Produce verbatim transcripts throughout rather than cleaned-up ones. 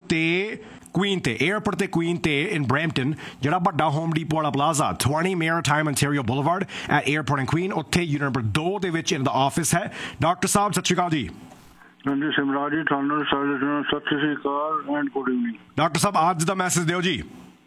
ਤੇ ਕੁਈਨ ਤੇ ਏਅਰਪੋਰਟ ਤੇ ਕੁਈਨ ਤੇ ਇਨ ਬਰੈਂਪਟਨ ਜਿਹੜਾ ਵੱਡਾ ਹੋਮ ਡੀਪੋ ਵਾਲਾ plaza twenty Maritime Ontario Boulevard at Airport and Queen, ਉੱਥੇ ਯੂਨਿਟ ਨੰਬਰ ਦੋ ਦੇ ਵਿੱਚ ਇਹਨਾਂ ਦਾ ਆਫਿਸ ਹੈ। ਡਾਕਟਰ ਸਾਹਿਬ ਸਤਿ ਸ਼੍ਰੀ ਅਕਾਲ ਜੀ। ਹਾਂਜੀ ਸਿਮਰਾਜ ਜੀ, ਤੁਹਾਨੂੰ ਸਤਿ ਸ਼੍ਰੀ ਅਕਾਲ ਐਂਡ ਗੁੱਡ ਇਵਨਿੰਗ। ਡਾਕਟਰ ਸਾਹਿਬ ਅੱਜ ਦਾ ਮੈਸੇਜ ਦਿਓ ਜੀ।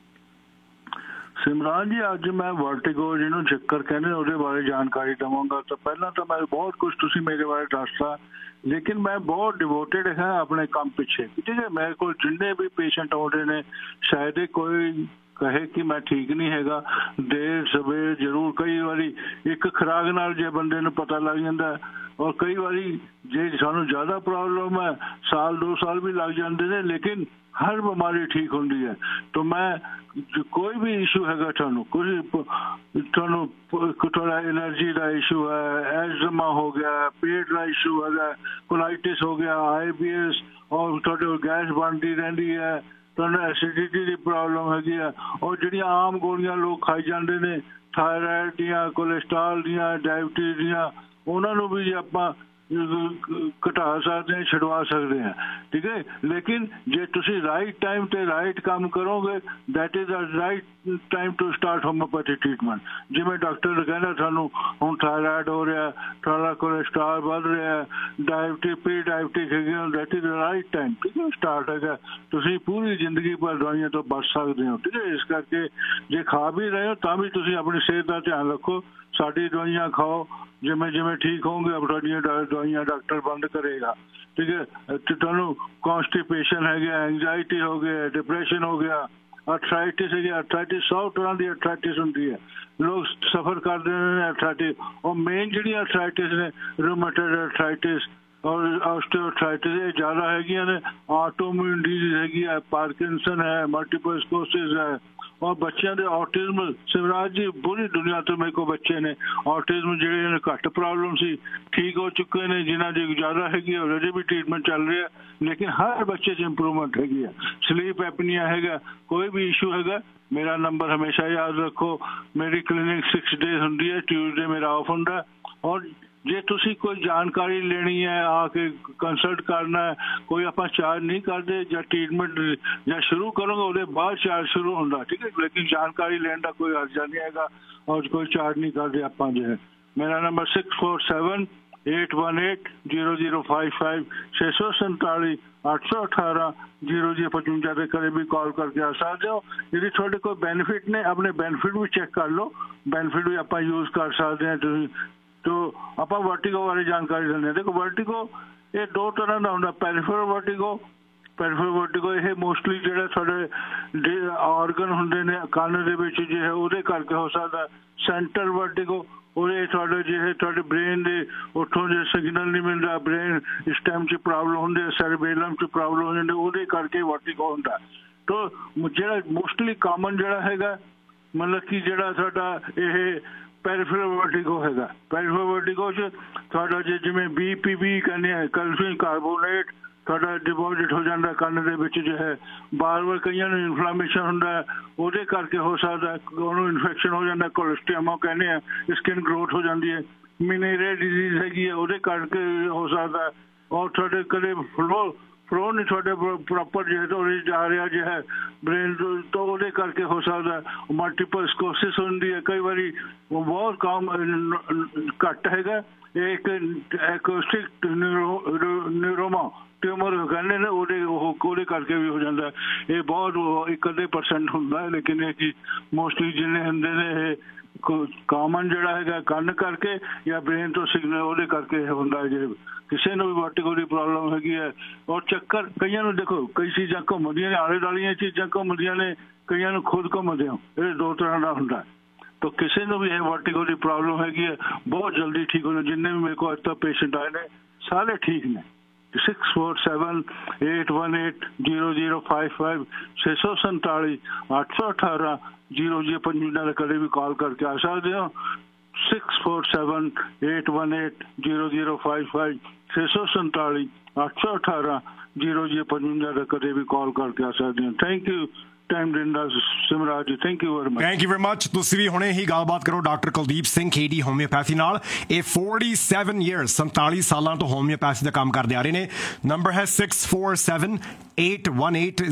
ਸਿਮਰਾਨ ਜੀ, ਅੱਜ ਮੈਂ ਵਰਟੀਗੋ ਜਿਹਨੂੰ ਚੱਕਰ ਕਹਿੰਦੇ ਉਹਦੇ ਬਾਰੇ ਜਾਣਕਾਰੀ ਦੇਵਾਂਗਾ। ਤਾਂ ਪਹਿਲਾਂ ਤਾਂ ਮੈਂ ਬਹੁਤ ਕੁਝ ਤੁਸੀਂ ਮੇਰੇ ਬਾਰੇ ਦੱਸਦਾ, ਲੇਕਿਨ ਮੈਂ ਬਹੁਤ ਡਿਵੋਟਿਡ ਹਾਂ ਆਪਣੇ ਕੰਮ ਪਿੱਛੇ। ਠੀਕ ਹੈ, ਮੇਰੇ ਕੋਲ ਜਿੰਨੇ ਵੀ ਪੇਸ਼ੈਂਟ ਆਉਂਦੇ ਨੇ, ਸ਼ਾਇਦ ਕੋਈ ਕਹੇ ਕਿ ਮੈਂ ਠੀਕ ਨਹੀਂ ਹੈਗਾ, ਦੇਰ ਸਵੇਰ ਜ਼ਰੂਰ ਕਈ ਵਾਰੀ ਇੱਕ ਖੁਰਾਕ ਨਾਲ ਜੇ ਬੰਦੇ ਨੂੰ ਪਤਾ ਲੱਗ ਜਾਂਦਾ, ਔਰ ਕਈ ਵਾਰੀ ਜੇ ਸਾਨੂੰ ਜ਼ਿਆਦਾ ਪ੍ਰੋਬਲਮ ਹੈ ਸਾਲ ਦੋ ਸਾਲ ਵੀ ਲੱਗ ਜਾਂਦੇ ਨੇ, ਲੇਕਿਨ ਹਰ ਬਿਮਾਰੀ ਠੀਕ ਹੁੰਦੀ ਹੈ। ਤਾਂ ਮੈਂ ਕੋਈ ਵੀ ਇਸ਼ੂ ਹੈਗਾ ਤੁਹਾਨੂੰ, ਕੋਈ ਤੁਹਾਨੂੰ ਥੋੜਾ ਐਲਰਜੀ ਦਾ ਇਸ਼ੂ ਹੈ, ਐਜ਼ਮਾ ਹੋ ਗਿਆ, ਪੇਟ ਦਾ ਇਸ਼ੂ ਹੈਗਾ, ਕੋਲਾਈਟਿਸ ਹੋ ਗਿਆ, ਆਈ ਬੀ ਐਸ, ਔਰ ਤੁਹਾਡੇ ਗੈਸ ਬਣਦੀ ਰਹਿੰਦੀ ਹੈ, ਤੁਹਾਨੂੰ ਐਸਿਡਿਟੀ ਦੀ ਪ੍ਰੋਬਲਮ ਹੈਗੀ ਆ, ਔਰ ਜਿਹੜੀਆਂ ਆਮ ਗੋਲੀਆਂ ਲੋਕ ਖਾਈ ਜਾਂਦੇ ਨੇ ਥਾਇਰਾਇਡ ਦੀਆਂ, ਕੋਲੈਸਟਰੋਲ ਦੀਆਂ, ਡਾਇਬਟੀਜ਼ ਦੀਆਂ, ਉਹਨਾਂ ਨੂੰ ਵੀ ਆਪਾਂ ਘਟਾ ਸਕਦੇ ਹਾਂ, ਛਡਵਾ ਸਕਦੇ ਹਾਂ। ਠੀਕ ਹੈ, ਲੇਕਿਨ ਜੇ ਤੁਸੀਂ ਰਾਈਟ ਟਾਈਮ ਤੇ ਰਾਈਟ ਕੰਮ ਕਰੋਗੇ, that is the right time to start homeopathy treatment. ਜਿਵੇਂ ਡਾਕਟਰ ਕਹਿੰਦਾ ਤੁਹਾਨੂੰ ਹੁਣ ਥਾਇਰਾਇਡ ਹੋ ਰਿਹਾ, ਤੁਹਾਡਾ ਕੋਲੈਸਟਰੋਲ ਵੱਧ ਰਿਹਾ, ਡਾਇਬਟੀ ਪ੍ਰੀ ਡਾਇਬਟਿਕ ਹੈਗੀ, that is the right time. ਠੀਕ ਹੈ, ਸਟਾਰਟ ਹੈਗਾ। ਤੁਸੀਂ ਪੂਰੀ ਜ਼ਿੰਦਗੀ ਭਰ ਦਵਾਈਆਂ ਤੋਂ ਬਚ ਸਕਦੇ ਹੋ। ਠੀਕ ਹੈ, ਇਸ ਕਰਕੇ ਜੇ ਖਾ ਵੀ ਰਹੇ ਹੋ ਤਾਂ ਵੀ ਤੁਸੀਂ ਆਪਣੀ ਸਿਹਤ ਦਾ ਧਿਆਨ ਰੱਖੋ। ਸਾਡੀ ਦਵਾਈਆਂ ਖਾਓ, ਜਿਵੇਂ ਜਿਵੇਂ ਠੀਕ ਹੋਣਗੇ ਤੁਹਾਡੀਆਂ ਦਵਾਈਆਂ ਡਾਕਟਰ ਬੰਦ ਕਰੇਗਾ। ਠੀਕ ਹੈ, ਤੇ ਤੁਹਾਨੂੰ ਕੌਂਸਟੀਪੇਸ਼ਨ ਹੈਗਾ, ਐਂਗਜ਼ਾਇਟੀ ਹੋ ਗਿਆ, ਡਿਪਰੈਸ਼ਨ ਹੋ ਗਿਆ, ਅਰਥਰਾਈਟਿਸ ਹੈਗੀ। ਅਰਥਰਾਈਟਿਸ ਸੌ ਤਰ੍ਹਾਂ ਦੀ ਅਰਥਰਾਈਟਿਸ ਹੁੰਦੀ ਹੈ, ਲੋਕ ਸਫਰ ਕਰਦੇ ਨੇ ਅਰਥਰਾਈਟਿਸ। ਔਰ ਮੇਨ ਜਿਹੜੀਆਂ ਅਰਥਰਾਈਟਿਸ ਨੇ, ਰੂਮੇਟਡ ਅਰਥਰਾਈਟਿਸ ਔਰ ਆਸਟੀਓਆਰਥਰਾਈਟਿਸ, ਇਹ ਜ਼ਿਆਦਾ ਹੈਗੀਆਂ ਨੇ। ਆਟੋਇਮਿਊਨ ਡਿਜ਼ੀਜ਼ ਹੈਗੀ ਹੈ, ਪਾਰਕਿੰਸਨ ਹੈ, ਮਲਟੀਪਲ ਸਕਲੈਰੋਸਿਸ ਹੈ, ਔਰ ਬੱਚਿਆਂ ਦੇ ਔਟਿਜ਼ਮ। ਸਿਵਰਾਜ ਜੀ, ਪੂਰੀ ਦੁਨੀਆ ਤੋਂ ਮੇਰੇ ਕੋਲ ਬੱਚੇ ਨੇ ਔਟਿਜ਼ਮ ਜਿਹੜੇ ਨੇ ਘੱਟ ਪ੍ਰੋਬਲਮ ਸੀ, ਠੀਕ ਹੋ ਚੁੱਕੇ ਨੇ, ਜਿਨ੍ਹਾਂ ਦੀ ਜ਼ਿਆਦਾ ਹੈਗੀ ਹੈ ਅਜੇ ਵੀ ਟ੍ਰੀਟਮੈਂਟ ਚੱਲ ਰਿਹਾ, ਲੇਕਿਨ ਹਰ ਬੱਚੇ 'ਚ ਇੰਪਰੂਵਮੈਂਟ ਹੈਗੀ ਹੈ। ਸਲੀਪ ਐਪਨੀਆ ਹੈਗਾ, ਕੋਈ ਵੀ ਇਸ਼ੂ ਹੈਗਾ, ਮੇਰਾ ਨੰਬਰ ਹਮੇਸ਼ਾ ਯਾਦ ਰੱਖੋ। ਮੇਰੀ ਕਲੀਨਿਕ ਸਿਕਸ ਡੇਜ਼ ਹੁੰਦੀ ਹੈ, ਟਿਊਜ਼ਡੇ ਮੇਰਾ ਆਫ ਹੁੰਦਾ। ਔਰ ਜੇ ਤੁਸੀਂ ਕੋਈ ਜਾਣਕਾਰੀ ਲੈਣੀ ਹੈ, ਆ ਕੇ ਕੰਸਲਟ ਕਰਨਾ ਹੈ, ਕੋਈ ਆਪਾਂ ਚਾਰਜ ਨਹੀਂ ਕਰਦੇ। ਜਾਂ ਟ੍ਰੀਟਮੈਂਟ ਜਾਂ ਸ਼ੁਰੂ ਕਰੋਗੇ ਉਹਦੇ ਬਾਅਦ ਚਾਰਜ ਸ਼ੁਰੂ ਹੁੰਦਾ। ਠੀਕ ਹੈ, ਲੇਕਿਨ ਜਾਣਕਾਰੀ ਲੈਣ ਦਾ ਕੋਈ ਅਰਜ਼ਾ ਨਹੀਂ ਹੈਗਾ ਔਰ ਕੋਈ ਚਾਰਜ ਨਹੀਂ ਕਰਦੇ ਆਪਾਂ ਜੋ ਹੈ। ਮੇਰਾ number six four seven eight one eight zero zero five five ਛੇ ਸੌ ਸੰਤਾਲੀ ਅੱਠ ਸੌ ਅਠਾਰਾਂ ਜ਼ੀਰੋ ਜ਼ੀਰੋ ਪਚਵੰਜਾ ਦੇ ਕਦੇ ਵੀ ਕਾਲ ਕਰਕੇ ਆ ਸਕਦੇ ਹੋ। ਜਿਹੜੀ ਤੁਹਾਡੇ ਕੋਈ ਬੈਨੀਫਿਟ ਨੇ, ਆਪਣੇ ਬੈਨੀਫਿਟ ਵੀ ਚੈੱਕ ਕਰ ਲਓ, ਬੈਨੀਫਿਟ ਵੀ ਆਪਾਂ ਯੂਜ਼ ਕਰ ਸਕਦੇ ਹਾਂ। ਤੁਸੀਂ ਤੋ ਆਪਾਂ ਵਰਟੀਗੋ ਬਾਰੇ ਜਾਣਕਾਰੀ ਦਿੰਦੇ ਹਾਂ। ਦੇਖੋ, ਵਰਟੀਗੋ ਇਹ ਦੋ ਤਰ੍ਹਾਂ ਦਾ ਹੁੰਦਾ, ਪੈਰੀਫਰਲ ਵਰਟੀਗੋ। ਪੈਰੀਫਰਲ ਵਰਟੀਗੋ ਇਹ ਮੋਸਟਲੀ ਜਿਹੜੇ ਸਾਡੇ ਆਰਗਨ ਹੁੰਦੇ ਨੇ ਕੰਨ ਦੇ ਵਿੱਚ, ਜੇ ਉਹਦੇ ਕਰਕੇ ਹੋ ਸਕਦਾ। ਸੈਂਟਰਲ ਵਰਟੀਗੋ, ਉਹਦੇ ਤੁਹਾਡੇ ਜਿਹੇ ਤੁਹਾਡੇ ਬ੍ਰੇਨ ਦੇ ਉੱਥੋਂ ਜੇ ਸਿਗਨਲ ਨਹੀਂ ਮਿਲਦਾ, ਬ੍ਰੇਨ ਸਟੈਮ 'ਚ ਪ੍ਰੋਬਲਮ ਹੁੰਦੀ, ਸੈਰਬੇਲਮ 'ਚ ਪ੍ਰੋਬਲਮ ਹੋ ਜਾਂਦੀ, ਉਹਦੇ ਕਰਕੇ ਵਰਟੀਗੋ ਹੁੰਦਾ। ਤੋ ਜਿਹੜਾ ਮੋਸਟਲੀ ਕਾਮਨ ਜਿਹੜਾ ਹੈਗਾ, ਮਤਲਬ ਕਿ ਜਿਹੜਾ ਸਾਡਾ ਇਹ ਪੈਰੀਫਰਲ ਵਰਟੀਗੋ ਹੈਗਾ। ਪੈਰੀਫਰਲ ਵਰਟੀਗੋ 'ਚ ਤੁਹਾਡਾ ਜੇ ਜਿਵੇਂ ਬੀ ਪੀ ਵੀ ਕਹਿੰਦੇ ਆ, ਕੈਲਸ਼ੀਅਮ ਕਾਰਬੋਨੇਟ ਤੁਹਾਡਾ ਡਿਪੋਜ਼ਿਟ ਹੋ ਜਾਂਦਾ ਕੰਨ ਦੇ ਵਿੱਚ, ਜੋ ਹੈ ਬਾਰ ਬਾਰ ਕਈਆਂ ਨੂੰ ਇਨਫਲਾਮੇਸ਼ਨ ਹੁੰਦਾ, ਉਹਦੇ ਕਰਕੇ ਹੋ ਸਕਦਾ ਉਹਨੂੰ ਇਨਫੈਕਸ਼ਨ ਹੋ ਜਾਂਦਾ। ਕੋਲੇਸਟ੍ਰੀਅਮ ਕਹਿੰਦੇ ਆ, ਸਕਿਨ ਗਰੋਥ ਹੋ ਜਾਂਦੀ ਹੈ। ਮਿਨੇਰੀਆ ਡਿਜ਼ੀਜ਼ ਹੈਗੀ ਹੈ, ਉਹਦੇ ਕਰਕੇ ਹੋ ਸਕਦਾ। ਔਰ ਤੁਹਾਡੇ ਕਦੇ ਫਲੋ ਫਲੋ ਨਹੀਂ ਤੁਹਾਡੇ ਪ੍ਰੋਪਰ ਜੇ ਉਹਦੇ ਜਾ ਰਿਹਾ ਜੇ ਹੈ ਬ੍ਰੇਨ ਤੋਂ, ਉਹਦੇ ਕਰਕੇ ਹੋ ਸਕਦਾ। ਮਲਟੀਪਲ ਸਕਲੈਰੋਸਿਸ ਹੁੰਦੀ ਹੈ, ਕਈ ਵਾਰੀ ਉਹ ਬਹੁਤ ਕੰਮ ਘੱਟ ਹੈਗਾ। ਇਹ ਇੱਕ ਐਕੋਸਟਿਕ ਨਿਊਰੋਮਾ ਟਿਊਮਰ ਕਹਿੰਦੇ ਨੇ, ਉਹਦੇ ਉਹ ਉਹਦੇ ਕਰਕੇ ਵੀ ਹੋ ਜਾਂਦਾ। ਇਹ ਬਹੁਤ ਇੱਕ ਅੱਧੇ ਪਰਸੈਂਟ ਹੁੰਦਾ, ਲੇਕਿਨ ਇਹ ਕਿ ਮੋਸਟਲੀ ਜਿੰਨੇ ਹੁੰਦੇ ਨੇ ਇਹ ਕਾਮਨ ਜਿਹੜਾ ਹੈਗਾ ਕੰਨ ਕਰਕੇ ਜਾਂ ਬ੍ਰੇਨ ਤੋਂ ਸਿਗਨਲ ਉਹਦੇ ਕਰਕੇ ਹੁੰਦਾ। ਜੇ ਕਿਸੇ ਨੂੰ ਵੀ ਵਰਟੀਗੋ ਦੀ ਪ੍ਰੋਬਲਮ ਹੈਗੀ ਹੈ, ਔਰ ਚੱਕਰ ਕਈਆਂ ਨੂੰ, ਦੇਖੋ ਕਈ ਚੀਜ਼ਾਂ ਘੁੰਮਦੀਆਂ ਨੇ, ਆਲੇ ਦੁਆਲੀਆਂ ਚੀਜ਼ਾਂ ਘੁੰਮਦੀਆਂ ਨੇ, ਕਈਆਂ ਨੂੰ ਖੁਦ ਘੁੰਮਦੇ ਹੋ, ਇਹ ਦੋ ਤਰ੍ਹਾਂ ਦਾ ਹੁੰਦਾ। ਤਾਂ ਕਿਸੇ ਨੂੰ ਵੀ ਇਹ ਵਰਟੀਗੋ ਦੀ ਪ੍ਰੋਬਲਮ ਹੈਗੀ ਹੈ, ਬਹੁਤ ਜਲਦੀ ਠੀਕ ਹੋਣਾ। ਜਿੰਨੇ ਵੀ ਮੇਰੇ ਕੋਲ ਅੱਜ ਤੱਕ ਪੇਸ਼ੈਂਟ ਆਏ ਨੇ ਸਾਰੇ ਠੀਕ ਨੇ। Six four seven eight one eight zero zero five five ਛੇ ਸੌ ਸੰਤਾਲੀ ਅੱਠ ਸੌ ਅਠਾਰਾਂ ਜ਼ੀਰੋ ਜ਼ੀਰੋ ਪਚਵੰਜਾ ਦੇ ਕਦੇ ਵੀ ਕਾਲ ਕਰਕੇ ਆ ਸਕਦੇ ਹੋ। Six four seven eight one eight zero zero five five ਛੇ ਸੌ ਸੰਤਾਲੀ ਅੱਠ ਸੌ ਅਠਾਰਾਂ ਜ਼ੀਰੋ ਜ਼ੀਰੋ ਪਚਵੰਜਾ ਦੇ ਕਦੇ ਵੀ ਕਾਲ ਕਰਕੇ ਆ ਸਕਦੇ ਹੋ। ਥੈਂਕ ਯੂ ਟਾਈਮ ਦਿੰਦਾ ਸਿਮਰਾਜ ਜੀ, thank you very much. Thank you very much. ਤੁਸੀਂ ਵੀ ਹੁਣੇ ਹੀ ਗੱਲਬਾਤ ਕਰੋ ਡਾਕਟਰ ਕੁਲਦੀਪ ਸਿੰਘ ਖੇੜੀ ਹੋਮਿਓਪੈਥੀ ਨਾਲ। ਇਹ forty-seven years ਸੰਤਾਲੀ ਸਾਲਾਂ ਤੋਂ ਹੋਮਿਓਪੈਥੀ ਦਾ ਕੰਮ ਕਰਦੇ ਆ ਰਹੇ ਨੇ। ਨੰਬਰ ਹੈ six four seven eight one eight